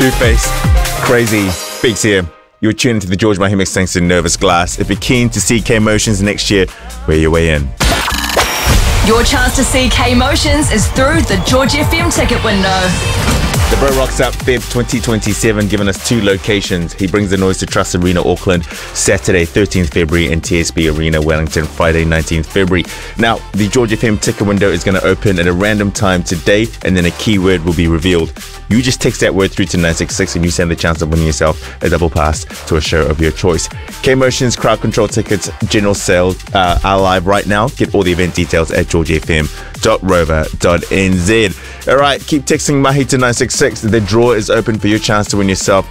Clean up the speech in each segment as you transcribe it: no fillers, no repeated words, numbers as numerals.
Two-Face, Crazy, Beaks here. You're tuned into the George Mahi Mix thanks to Nervous Glass. If you're keen to see K-Motions next year, we're your way in. Your chance to see K-Motions is through the George FM ticket window. The Bro Rocks Up Feb 2027, giving us 2 locations. He brings the noise to Trust Arena, Auckland, Saturday 13th February, and TSB Arena, Wellington, Friday 19th February. Now, the George FM ticket window is going to open at a random time today, and then a keyword will be revealed. You just text that word through to 966 and you stand the chance of winning yourself a double pass to a show of your choice. K-Motions Crowd Control tickets, general sale are live right now. Get all the event details at georgefm.rover.nz. All right, keep texting Mahi to 966. The draw is open for your chance to win yourself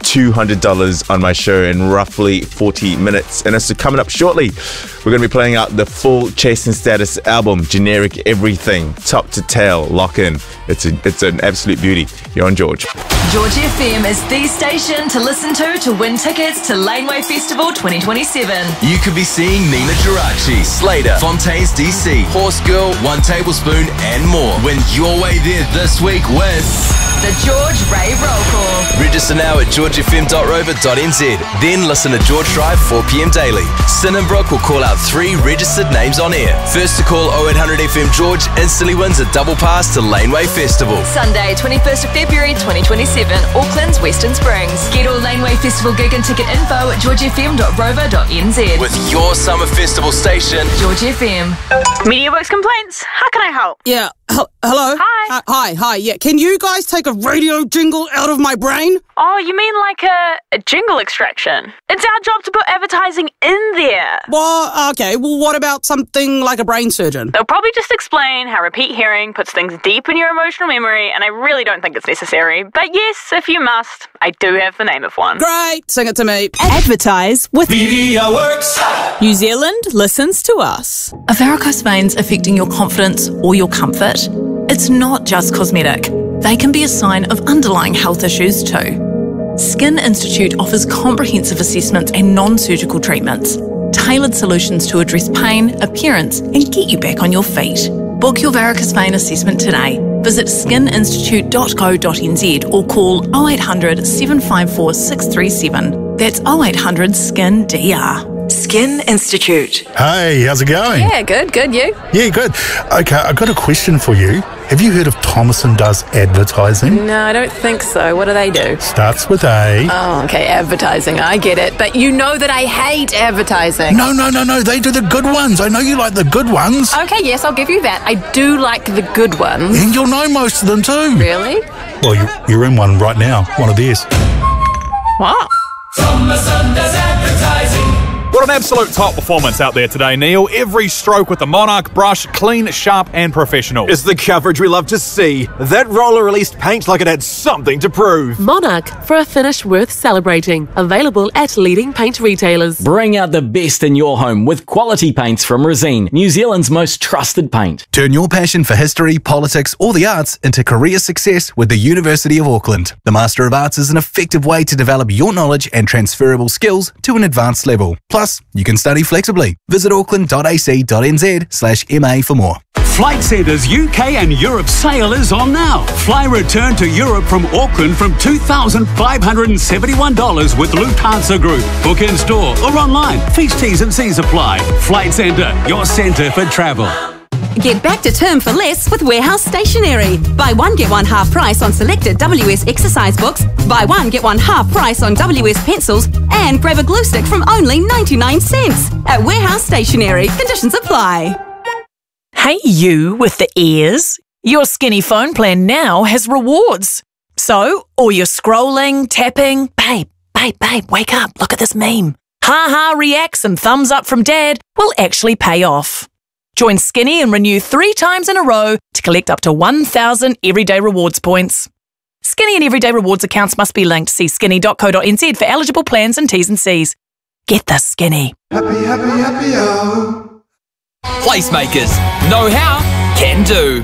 $200 on my show in roughly 40 minutes. And it's coming up shortly. We're going to be playing out the full Chasing Status album, Generic Everything, top to tail, lock in. It's an absolute beauty. You're on George. George FM is the station to listen to win tickets to Laneway Festival 2027. You could be seeing Nina Geraci, Slater, Fontaines DC, Horse Girl, One Tablespoon, and more. Win your way there this week with the George Ray Roll Call. Register now at georgefm.rover.nz. Then listen to George Drive 4 p.m. daily. Sinenbrook will call out 3 registered names on air. First to call 0800 FM George instantly wins a double pass to Laneway Festival. Sunday, 21st of February 2027, Auckland's Western Springs. Get all Laneway Festival gig and ticket info at georgefm.rover.nz. With your summer festival station, George FM. MediaWorks complaints. How can I help? Yeah. Hello? Hi. Hi. Yeah. Can you guys take a radio jingle out of my brain? Oh, you mean like a jingle extraction? It's our job to put advertising in there. Well, okay. Well, what about something like a brain surgeon? They'll probably just explain how repeat hearing puts things deep in your emotional memory, and I really don't think it's necessary. But yes, if you must, I do have the name of one. Great. Sing it to me. Advertise with MediaWorks. New Zealand listens to us. Are varicose veins affecting your confidence or your comfort? It's not just cosmetic. They can be a sign of underlying health issues too. Skin Institute offers comprehensive assessments and non-surgical treatments, tailored solutions to address pain, appearance, and get you back on your feet. Book your varicose vein assessment today. Visit skininstitute.co.nz or call 0800 754 637. That's 0800 SKIN-DR. Skin Institute. Hey, how's it going? Yeah, good, you? Yeah, good. Okay, I've got a question for you. Have you heard of Thomason Does Advertising? No, I don't think so. What do they do? Starts with A. Oh, okay, advertising. I get it. But you know that I hate advertising. No. They do the good ones. I know you like the good ones. Okay, yes, I'll give you that. I do like the good ones. And you'll know most of them too. Really? Well, you're in one right now. One of theirs. What? Thomason Does Advertising. What an absolute top performance out there today, Neil. Every stroke with the Monarch brush, clean, sharp and professional. It's the coverage we love to see. That roller released paint like it had something to prove. Monarch, for a finish worth celebrating. Available at leading paint retailers. Bring out the best in your home with quality paints from Resene, New Zealand's most trusted paint. Turn your passion for history, politics or the arts into career success with the University of Auckland. The Master of Arts is an effective way to develop your knowledge and transferable skills to an advanced level. Plus, you can study flexibly. Visit auckland.ac.nz/MA for more. Flight Centre's UK and Europe sale is on now. Fly return to Europe from Auckland from $2,571 with Lufthansa Group. Book in store or online. Fees, T's and C's apply. Flight Centre, your centre for travel. Get back to term for less with Warehouse Stationery. Buy one, get one half price on selected WS exercise books. Buy one, get one half price on WS pencils. And grab a glue stick from only 99 cents. At Warehouse Stationery, conditions apply. Hey you with the ears. Your Skinny phone plan now has rewards. So, all your scrolling, tapping, babe, wake up, look at this meme. Ha reacts and thumbs up from dad will actually pay off. Join Skinny and renew 3 times in a row to collect up to 1,000 Everyday Rewards points. Skinny and Everyday Rewards accounts must be linked. See skinny.co.nz for eligible plans and T's and C's. Get the Skinny. Happy, oh. Placemakers. Know how, can do.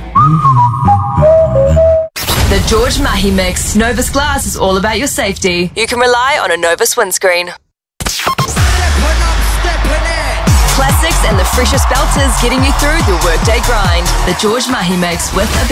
The George Mahi Mix. Novus Glass is all about your safety. You can rely on a Novus windscreen. Classics and the freshest belters getting you through the workday grind. The George Mahi Mix with a